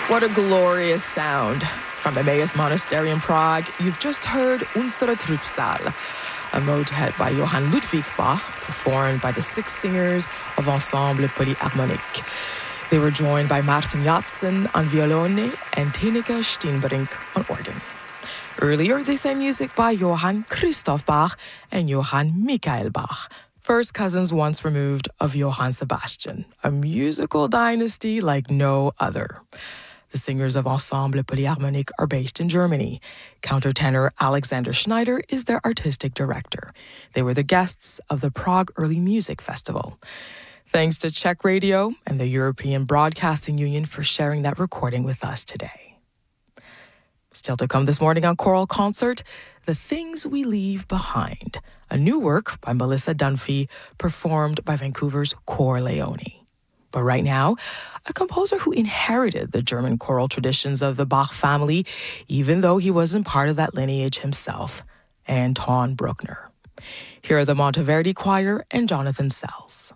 What a glorious sound. From Emmaus Monastery in Prague, you've just heard Unsere Trübsal, a motet by Johann Ludwig Bach, performed by the 6 singers of Ensemble Polyharmonique. They were joined by Martin Jatzen on violone and Tineke Steenbrink on organ. Earlier, they sang music by Johann Christoph Bach and Johann Michael Bach, first cousins once removed of Johann Sebastian, a musical dynasty like no other. The singers of Ensemble Polyharmonique are based in Germany. Countertenor Alexander Schneider is their artistic director. They were the guests of the Prague Early Music Festival. Thanks to Czech Radio and the European Broadcasting Union for sharing that recording with us today. Still to come this morning on Choral Concert, The Things We Leave Behind, a new work by Melissa Dunphy, performed by Vancouver's Cor Leone. But right now, a composer who inherited the German choral traditions of the Bach family, even though he wasn't part of that lineage himself, Anton Bruckner. Here are the Monteverdi Choir and Jonathan Sells.